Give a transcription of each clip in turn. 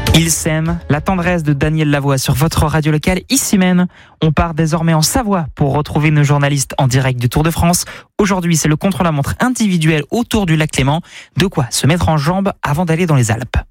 Ils s'aiment, la tendresse de Daniel Lavoie sur votre radio locale, ici même. On part désormais en Savoie pour retrouver nos journalistes en direct du Tour de France. Aujourd'hui, c'est le contre-la-montre individuel autour du lac Léman. De quoi se mettre en jambes avant d'aller dans les Alpes.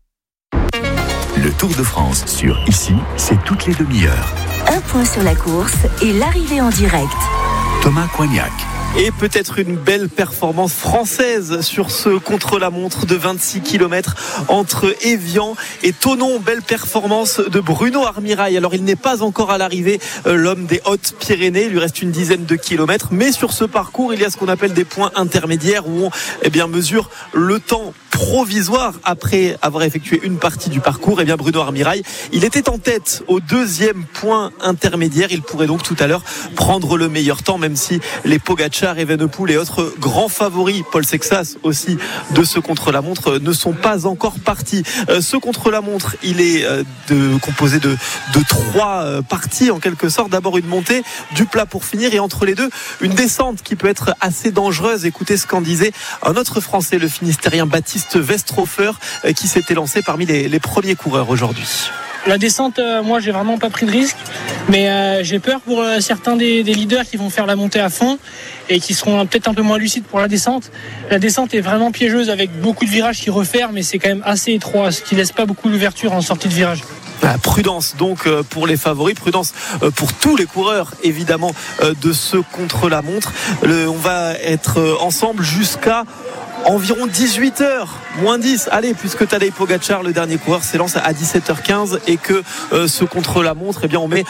Le Tour de France sur Ici, c'est toutes les demi-heures. Un point sur la course et l'arrivée en direct. Thomas Coignac. Et peut-être une belle performance française sur ce contre-la-montre de 26 km entre Évian et Thonon. Belle performance de Bruno Armirail. Alors il n'est pas encore à l'arrivée, l'homme des Hautes-Pyrénées. Il lui reste une dizaine de kilomètres. Mais sur ce parcours, il y a ce qu'on appelle des points intermédiaires où on mesure le temps provisoire après avoir effectué une partie du parcours. Bruno Armirail, il était en tête au deuxième point intermédiaire. Il pourrait donc tout à l'heure prendre le meilleur temps, même si les Pogacar, Evenepoel et autres grands favoris, Paul Sexas aussi, de ce contre-la-montre ne sont pas encore partis. Ce contre-la-montre, il est composé de trois parties en quelque sorte. D'abord une montée, du plat pour finir, et entre les deux une descente qui peut être assez dangereuse. Écoutez ce qu'en disait un autre Français, le Finistérien Baptiste Westhofer, qui s'était lancé parmi les premiers coureurs aujourd'hui. La descente, moi j'ai vraiment pas pris de risque, mais j'ai peur pour certains des leaders qui vont faire la montée à fond et qui seront peut-être un peu moins lucides pour la descente. La descente est vraiment piégeuse avec beaucoup de virages qui referment, mais c'est quand même assez étroit, ce qui laisse pas beaucoup d'ouverture en sortie de virage. Prudence donc pour les favoris, prudence pour tous les coureurs évidemment de ce contre-la-montre. On va être ensemble jusqu'à environ 18h, moins 10. Allez, puisque Tadej Pogacar, le dernier coureur, s'élance à 17h15 et que ce contre-la-montre, on met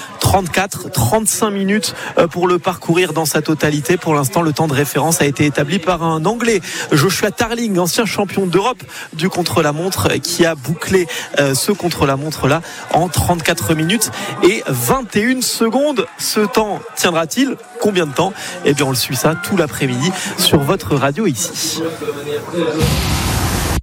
35 minutes pour le parcourir dans sa totalité. Pour l'instant, le temps de référence a été établi par un Anglais, Joshua Tarling, ancien champion d'Europe du contre-la-montre, qui a bouclé ce contre-la-montre-là en 34 minutes et 21 secondes. Ce temps tiendra-t-il ? Combien de temps ? On le suit ça tout l'après-midi sur votre radio ici.